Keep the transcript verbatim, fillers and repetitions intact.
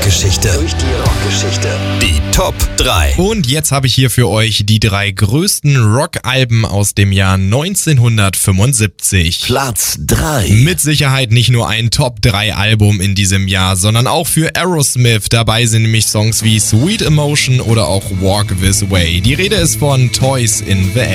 Rockgeschichte. Durch die Rockgeschichte. Die Top drei. Und jetzt habe ich hier für euch die drei größten Rockalben aus dem Jahr neunzehnhundertfünfundsiebzig. Platz drei. Mit Sicherheit nicht nur ein Top drei Album in diesem Jahr, sondern auch für Aerosmith. Dabei sind nämlich Songs wie Sweet Emotion oder auch Walk This Way. Die Rede ist von Toys in the Air.